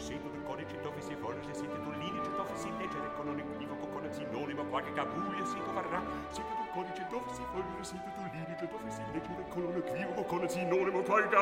sito del codice dove si volge, sito dell'indice dove si leggere con un equivoco, con un sinonimo, qualche gabuglio, sito varrà, sito del codice dove si volge, sito dell'indice dove si leggere con un equivoco, con un sinonimo, qualche